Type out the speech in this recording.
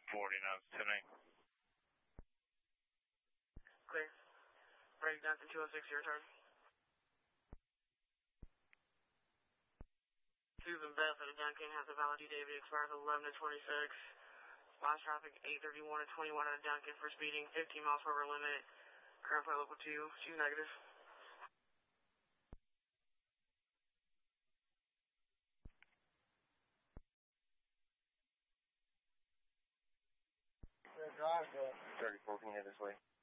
40 knots, 10-8. Clear. Break down to 206, your turn. Susan Beth at a Duncan has a valid David expires 11 to 26. Last traffic 831 to 21 at a Duncan for speeding 15 miles per hour limit. Current flight local 2, she's negative. Drive to 34, can you head this way?